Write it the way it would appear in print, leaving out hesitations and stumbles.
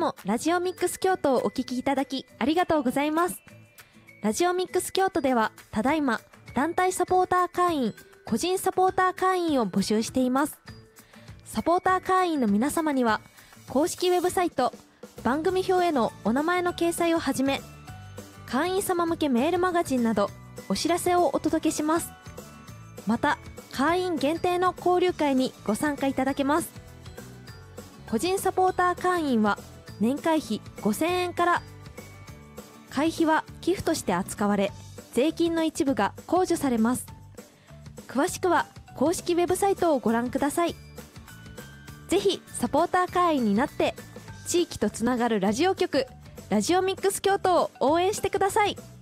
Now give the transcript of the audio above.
もラジオミックス京都をお聞きいただきありがとうございます。ラジオミックス京都ではただいま団体サポーター会員、個人サポーター会員を募集しています。サポーター会員の皆様には公式ウェブサイト、番組表へのお名前の掲載をはじめ、会員様向けメールマガジンなどお知らせをお届けします。また会員限定の交流会にご参加いただけます。個人サポーター会員は年会費5000円から、会費は寄付として扱われ、税金の一部が控除されます。詳しくは公式ウェブサイトをご覧ください。ぜひサポーター会員になって地域とつながるラジオ局、ラジオミックス京都を応援してください。